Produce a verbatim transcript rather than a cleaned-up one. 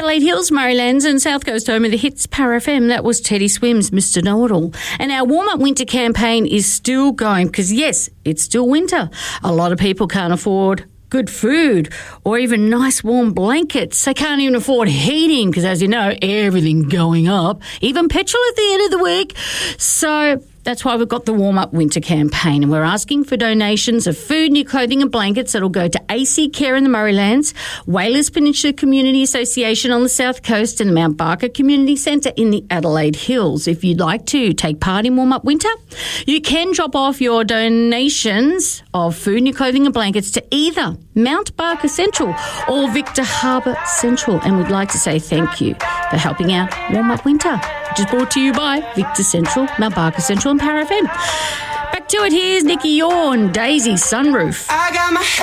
Adelaide Hills, Murraylands and South Coast home of the hits Power F M. That was Teddy Swims, Mister Know-It-All. And our warm-up winter campaign is still going because, yes, it's still winter. A lot of people can't afford good food or even nice warm blankets. They can't even afford heating because, as you know, everything going up, even petrol at the end of the week. So that's why we've got the warm-up winter campaign, and we're asking for donations of food, new clothing and blankets that'll go to A C Care in the Murraylands, Whalers Peninsula Community Association on the South Coast and the Mount Barker Community Centre in the Adelaide Hills. If you'd like to take part in warm-up winter, you can drop off your donations of food, new clothing and blankets to either Mount Barker Central or Victor Harbour Central, and we'd like to say thank you for helping out warm-up winter, which is brought to you by Victor Central, Mount Barker Central and Power F M. Back to it, here's Nikki Yorn, Daisy Sunroof. I got my